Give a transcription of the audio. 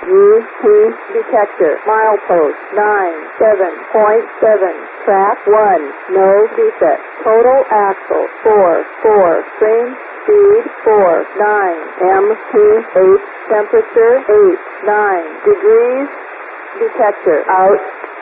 UT detector. Milepost 97.7. Track 1. No defect. Total axle 4. Frame speed 4. 9. MT8. Temperature 8. 9 degrees. Detector out.